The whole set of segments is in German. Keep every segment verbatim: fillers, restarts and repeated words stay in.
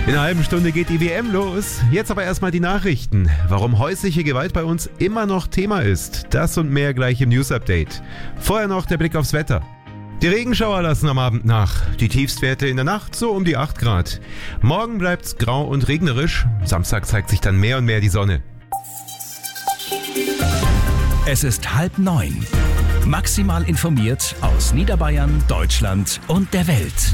In einer halben Stunde geht die W M los. Jetzt aber erstmal die Nachrichten. Warum häusliche Gewalt bei uns immer noch Thema ist. Das und mehr gleich im News-Update. Vorher noch der Blick aufs Wetter. Die Regenschauer lassen am Abend nach. Die Tiefstwerte in der Nacht so um die acht Grad. Morgen bleibt's grau und regnerisch. Samstag zeigt sich dann mehr und mehr die Sonne. Es ist halb neun. Maximal informiert aus Niederbayern, Deutschland und der Welt.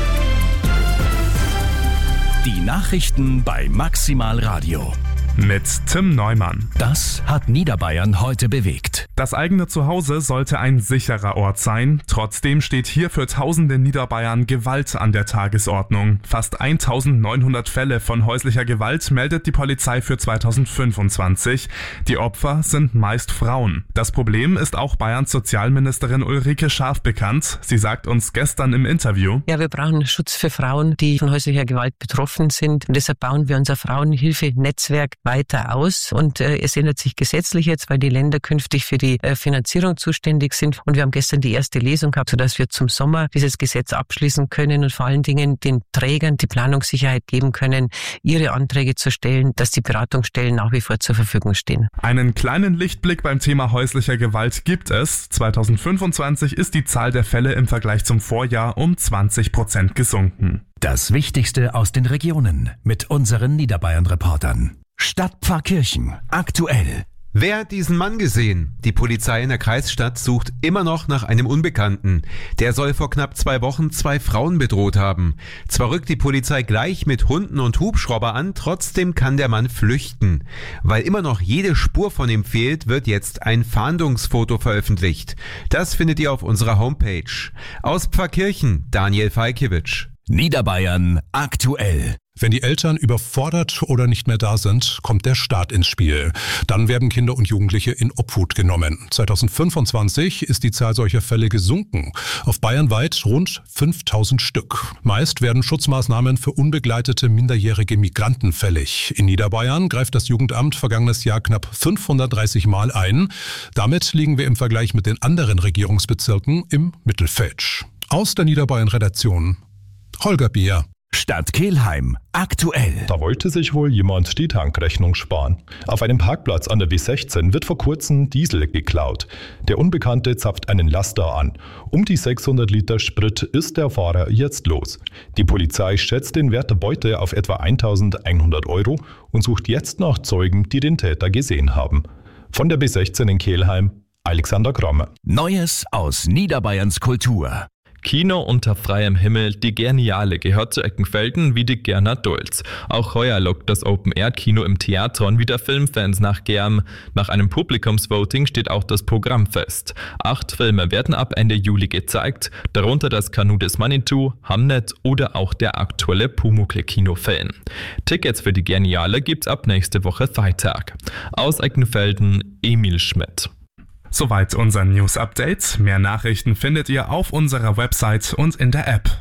Die Nachrichten bei Maximal Radio. Mit Tim Neumann. Das hat Niederbayern heute bewegt. Das eigene Zuhause sollte ein sicherer Ort sein. Trotzdem steht hier für tausende Niederbayern Gewalt an der Tagesordnung. Fast eintausendneunhundert Fälle von häuslicher Gewalt meldet die Polizei für zweitausendfünfundzwanzig. Die Opfer sind meist Frauen. Das Problem ist auch Bayerns Sozialministerin Ulrike Scharf bekannt. Sie sagt uns gestern im Interview: Ja, wir brauchen Schutz für Frauen, die von häuslicher Gewalt betroffen sind. Und deshalb bauen wir unser Frauenhilfe-Netzwerk weiter aus. Und äh, es ändert sich gesetzlich jetzt, weil die Länder künftig für die äh, Finanzierung zuständig sind. Und wir haben gestern die erste Lesung gehabt, sodass wir zum Sommer dieses Gesetz abschließen können und vor allen Dingen den Trägern die Planungssicherheit geben können, ihre Anträge zu stellen, dass die Beratungsstellen nach wie vor zur Verfügung stehen. Einen kleinen Lichtblick beim Thema häuslicher Gewalt gibt es. zweitausendfünfundzwanzig ist die Zahl der Fälle im Vergleich zum Vorjahr um zwanzig Prozent gesunken. Das Wichtigste aus den Regionen mit unseren Niederbayern-Reportern. Stadtpfarrkirchen aktuell. Wer hat diesen Mann gesehen? Die Polizei in der Kreisstadt sucht immer noch nach einem Unbekannten. Der soll vor knapp zwei Wochen zwei Frauen bedroht haben. Zwar rückt die Polizei gleich mit Hunden und Hubschrauber an, trotzdem kann der Mann flüchten. Weil immer noch jede Spur von ihm fehlt, wird jetzt ein Fahndungsfoto veröffentlicht. Das findet ihr auf unserer Homepage. Aus Pfarrkirchen, Daniel Falkiewicz. Niederbayern aktuell. Wenn die Eltern überfordert oder nicht mehr da sind, kommt der Staat ins Spiel. Dann werden Kinder und Jugendliche in Obhut genommen. zweitausendfünfundzwanzig ist die Zahl solcher Fälle gesunken. Auf bayernweit rund fünftausend Stück. Meist werden Schutzmaßnahmen für unbegleitete minderjährige Migranten fällig. In Niederbayern greift das Jugendamt vergangenes Jahr knapp fünfhundertdreißig Mal ein. Damit liegen wir im Vergleich mit den anderen Regierungsbezirken im Mittelfeld. Aus der Niederbayern-Redaktion Holger Bier. Stadt Kelheim aktuell. Da wollte sich wohl jemand die Tankrechnung sparen. Auf einem Parkplatz an der W sechzehn wird vor kurzem Diesel geklaut. Der Unbekannte zapft einen Laster an. Um die sechshundert Liter Sprit ist der Fahrer jetzt los. Die Polizei schätzt den Wert der Beute auf etwa eintausendeinhundert Euro und sucht jetzt nach Zeugen, die den Täter gesehen haben. Von der B sechzehn in Kelheim, Alexander Kramer. Neues aus Niederbayerns Kultur. Kino unter freiem Himmel, die Geniale, gehört zu Eckenfelden wie die Gerner Dulz. Auch heuer lockt das Open-Air-Kino im Theatron wieder Filmfans nach Germ. Nach einem Publikumsvoting steht auch das Programm fest. Acht Filme werden ab Ende Juli gezeigt, darunter das Kanu des Manitou, Hamnet oder auch der aktuelle Pumuckl-Kinofilm. Tickets für die Geniale gibt's ab nächste Woche Freitag. Aus Eckenfelden, Emil Schmidt. Soweit unser News-Update. Mehr Nachrichten findet ihr auf unserer Website und in der App.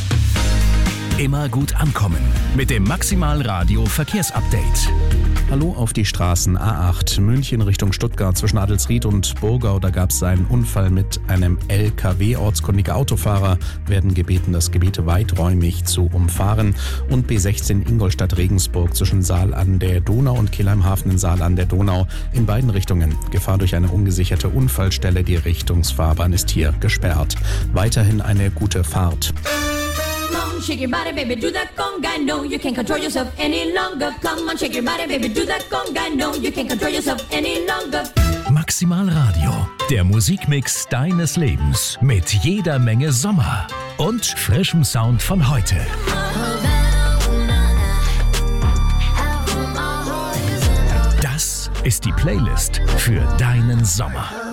Immer gut ankommen mit dem Maximal Radio Verkehrsupdate. Hallo auf die Straßen A acht München Richtung Stuttgart zwischen Adelsried und Burgau. Da gab es einen Unfall mit einem L K W. Ortskundige Autofahrer werden gebeten, das Gebiet weiträumig zu umfahren. Und B sechzehn Ingolstadt-Regensburg zwischen Saal an der Donau und Kelheim-Hafen in Saal an der Donau in beiden Richtungen. Gefahr durch eine ungesicherte Unfallstelle. Die Richtungsfahrbahn ist hier gesperrt. Weiterhin eine gute Fahrt. Shake your body, baby, do that conga. No, you can't control yourself any longer. Come on, shake your body, baby, do that conga. No, you can't control yourself any longer. Maximal Radio, der Musikmix deines Lebens mit jeder Menge Sommer und frischem Sound von heute. Das ist die Playlist für deinen Sommer.